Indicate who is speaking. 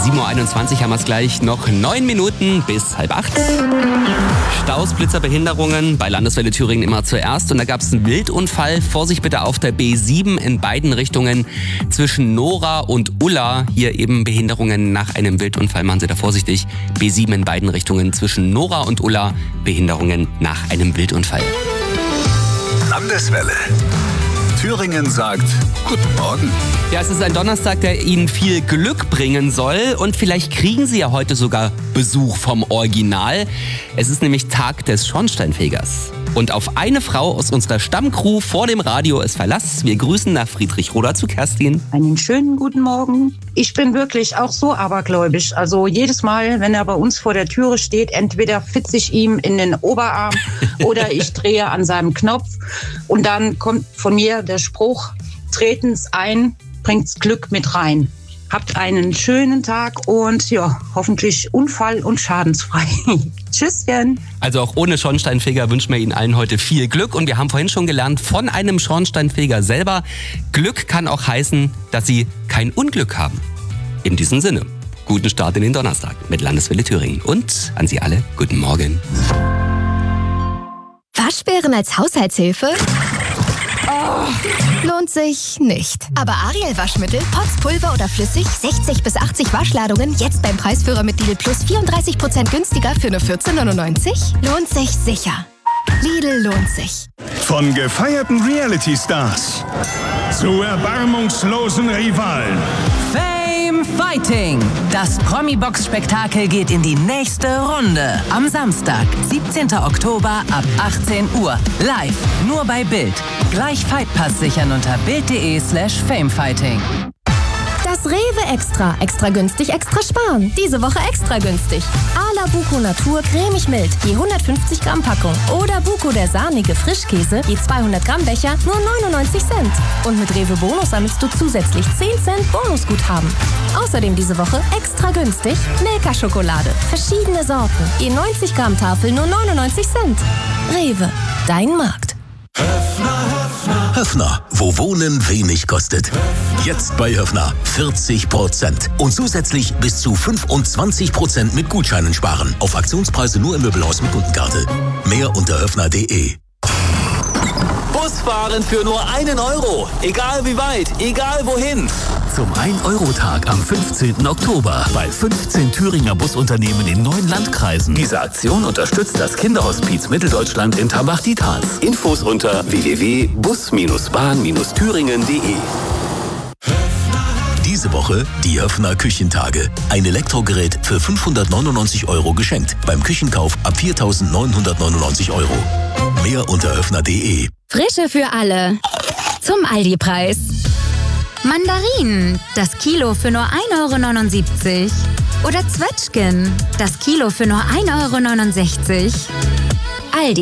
Speaker 1: 7.21 Uhr haben wir es gleich. Noch 9 Minuten bis 7:30. Staus, Blitzer, Behinderungen bei Landeswelle Thüringen immer zuerst. Und da gab es einen Wildunfall. Vorsicht bitte auf der B7 in beiden Richtungen zwischen Nora und Ulla. Hier eben Behinderungen nach einem Wildunfall. Machen Sie da vorsichtig. B7 in beiden Richtungen zwischen Nora und Ulla. Behinderungen nach einem Wildunfall.
Speaker 2: Landeswelle. Thüringen sagt Guten Morgen.
Speaker 1: Ja, es ist ein Donnerstag, der Ihnen viel Glück bringen soll. Und vielleicht kriegen Sie ja heute sogar Besuch vom Original. Es ist nämlich Tag des Schornsteinfegers. Und auf eine Frau aus unserer Stammcrew vor dem Radio ist Verlass. Wir grüßen nach Friedrichroda zu Kerstin.
Speaker 3: Einen schönen guten Morgen. Ich bin wirklich auch so abergläubisch. Also jedes Mal, wenn er bei uns vor der Türe steht, entweder fitze ich ihm in den Oberarm oder ich drehe an seinem Knopf. Und dann kommt von mir der Spruch, treten's ein, bringt's Glück mit rein. Habt einen schönen Tag und ja, hoffentlich unfall- und schadensfrei. Tschüsschen.
Speaker 1: Also auch ohne Schornsteinfeger wünschen wir Ihnen allen heute viel Glück. Und wir haben vorhin schon gelernt von einem Schornsteinfeger selber, Glück kann auch heißen, dass Sie kein Unglück haben. In diesem Sinne, guten Start in den Donnerstag mit Landeswelle Thüringen. Und an Sie alle, guten Morgen.
Speaker 4: Waschbären als Haushaltshilfe? Lohnt sich nicht. Aber Ariel Waschmittel, Pots, Pulver oder flüssig, 60 bis 80 Waschladungen, jetzt beim Preisführer mit Lidl Plus 34% günstiger für nur 14,99? Lohnt sich sicher. Lidl lohnt sich.
Speaker 5: Von gefeierten Reality-Stars zu erbarmungslosen Rivalen.
Speaker 6: Fame Fighting. Das Promi-Box-Spektakel geht in die nächste Runde. Am Samstag, 17. Oktober ab 18 Uhr. Live, nur bei Bild. Gleich Fightpass sichern unter bild.de/famefighting.
Speaker 4: Das Rewe Extra. Extra günstig, extra sparen. Diese Woche extra günstig. Ala Buko Natur cremig mild, je 150 Gramm Packung. Oder Buko der sahnige Frischkäse, je 200 Gramm Becher, nur 99 Cent. Und mit Rewe Bonus sammelst du zusätzlich 10 Cent Bonusguthaben. Außerdem diese Woche extra günstig Milka-Schokolade. Verschiedene Sorten, je 90 Gramm Tafel, nur 99 Cent. Rewe, dein Markt.
Speaker 7: Höffner, wo Wohnen wenig kostet. Jetzt bei Höffner 40% und zusätzlich bis zu 25% mit Gutscheinen sparen. Auf Aktionspreise nur im Möbelhaus mit Kundenkarte. Mehr unter höffner.de.
Speaker 8: Busfahren für nur 1 Euro. Egal wie weit, egal wohin.
Speaker 9: Zum 1-Euro-Tag am 15. Oktober bei 15 Thüringer Busunternehmen in 9 Landkreisen.
Speaker 8: Diese Aktion unterstützt das Kinderhospiz Mitteldeutschland in Tambach-Dietharz. Infos unter www.bus-bahn-thüringen.de.
Speaker 7: Diese Woche die Höffner Küchentage. Ein Elektrogerät für 599 € geschenkt. Beim Küchenkauf ab 4.999 €. Mehr unter höffner.de.
Speaker 10: Frische für alle. Zum Aldi-Preis. Mandarinen, das Kilo für nur 1,79 €. Oder Zwetschgen, das Kilo für nur 1,69 €. Aldi.